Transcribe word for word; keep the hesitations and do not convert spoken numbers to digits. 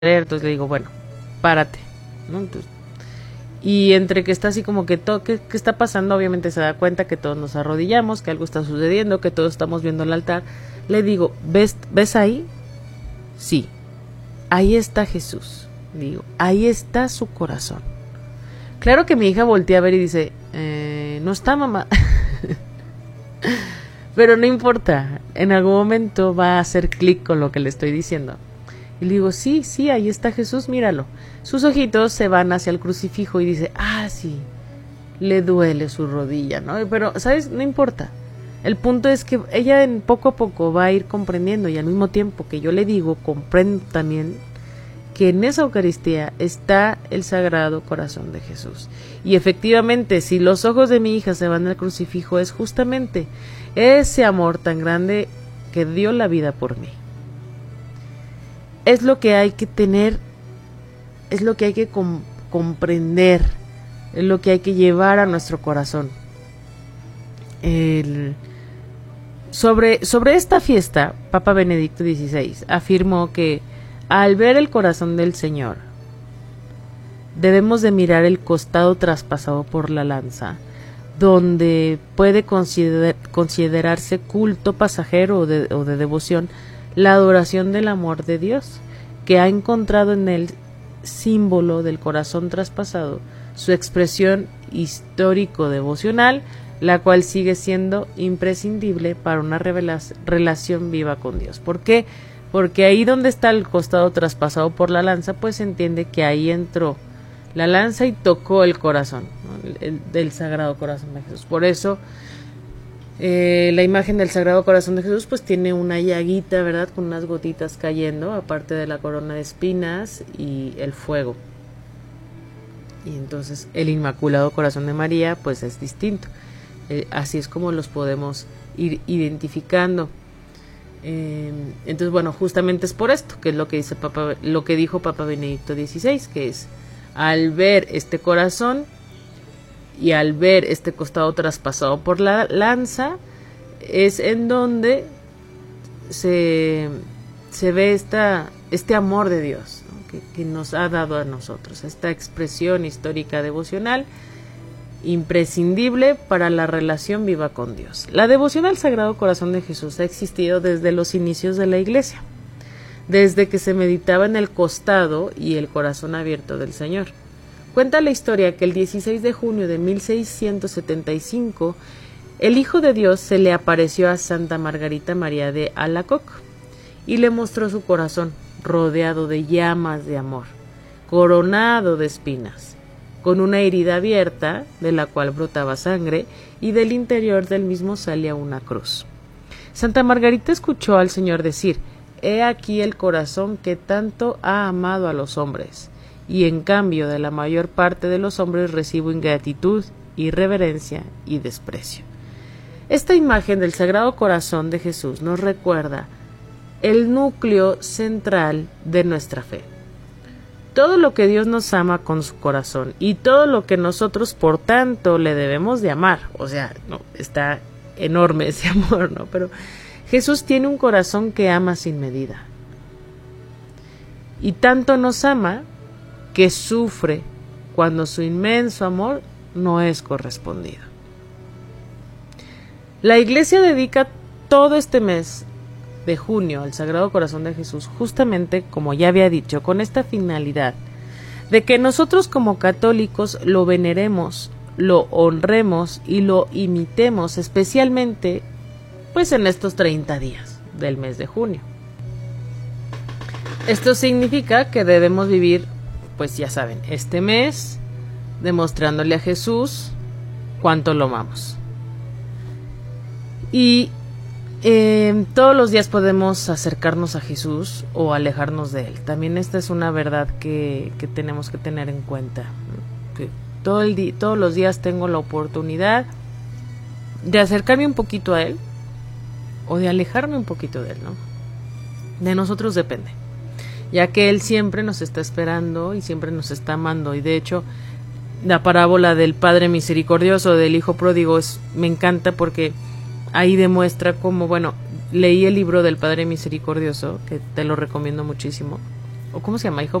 entonces le digo, bueno, párate, ¿no? Entonces, y entre que está así como que todo, ¿qué, qué está pasando? Obviamente se da cuenta que todos nos arrodillamos, que algo está sucediendo, que todos estamos viendo el altar. Le digo, ¿ves, ¿ves ahí? Sí, ahí está Jesús. Digo, ahí está su corazón. Claro que mi hija voltea a ver y dice, eh, no está, mamá. Pero no importa, en algún momento va a hacer clic con lo que le estoy diciendo. Y le digo, sí, sí, ahí está Jesús, míralo. Sus ojitos se van hacia el crucifijo y dice, ah, sí, le duele su rodilla, ¿no? Pero, ¿sabes? No importa. El punto es que ella en poco a poco va a ir comprendiendo, y al mismo tiempo que yo le digo, comprendo también que en esa Eucaristía está el Sagrado Corazón de Jesús. Y efectivamente, si los ojos de mi hija se van al crucifijo, es justamente ese amor tan grande que dio la vida por mí. Es lo que hay que tener, es lo que hay que com- comprender, es lo que hay que llevar a nuestro corazón. El, sobre, sobre esta fiesta, Papa Benedicto dieciséis afirmó que al ver el corazón del Señor, debemos de mirar el costado traspasado por la lanza, donde puede consider, considerarse culto pasajero o de, o de devoción, la adoración del amor de Dios, que ha encontrado en el símbolo del corazón traspasado su expresión histórico-devocional, la cual sigue siendo imprescindible para una revela- relación viva con Dios. ¿Por qué? Porque ahí donde está el costado traspasado por la lanza, pues se entiende que ahí entró la lanza y tocó el corazón, ¿no? el, el, del Sagrado Corazón de Jesús. Por eso Eh, la imagen del Sagrado Corazón de Jesús pues tiene una llaguita, ¿verdad? Con unas gotitas cayendo, aparte de la corona de espinas y el fuego. Y entonces el Inmaculado Corazón de María pues es distinto. Eh, así es como los podemos ir identificando. Eh, entonces bueno, justamente es por esto, que es lo que dice Papa, lo que dijo Papa Benedicto dieciséis, que es al ver este corazón y al ver este costado traspasado por la lanza, es en donde se, se ve esta, este amor de Dios, ¿no? que, que nos ha dado a nosotros, esta expresión histórica devocional imprescindible para la relación viva con Dios. La devoción al Sagrado Corazón de Jesús ha existido desde los inicios de la Iglesia, desde que se meditaba en el costado y el corazón abierto del Señor. Cuenta la historia que el dieciséis de junio de mil seiscientos setenta y cinco, el Hijo de Dios se le apareció a Santa Margarita María de Alacoque y le mostró su corazón rodeado de llamas de amor, coronado de espinas, con una herida abierta de la cual brotaba sangre y del interior del mismo salía una cruz. Santa Margarita escuchó al Señor decir: «He aquí el corazón que tanto ha amado a los hombres, y en cambio de la mayor parte de los hombres recibo ingratitud, irreverencia y desprecio». Esta imagen del Sagrado Corazón de Jesús nos recuerda el núcleo central de nuestra fe. Todo lo que Dios nos ama con su corazón y todo lo que nosotros por tanto le debemos de amar, o sea, no, está enorme ese amor, ¿no? Pero Jesús tiene un corazón que ama sin medida. Y tanto nos ama que sufre cuando su inmenso amor no es correspondido. La Iglesia dedica todo este mes de junio al Sagrado Corazón de Jesús, justamente como ya había dicho, con esta finalidad de que nosotros como católicos lo veneremos, lo honremos y lo imitemos, especialmente pues en estos treinta días del mes de junio. Esto significa que debemos vivir, pues ya saben, este mes demostrándole a Jesús cuánto lo amamos. Y eh, todos los días podemos acercarnos a Jesús o alejarnos de Él. También esta es una verdad que, que tenemos que tener en cuenta. Que todo el di- todos los días tengo la oportunidad de acercarme un poquito a Él o de alejarme un poquito de Él, ¿no? De nosotros depende, ya que Él siempre nos está esperando y siempre nos está amando. Y de hecho, la parábola del Padre Misericordioso, del Hijo Pródigo, es, me encanta porque ahí demuestra cómo, bueno, leí el libro del Padre Misericordioso, que te lo recomiendo muchísimo, ¿O cómo se llama? Hijo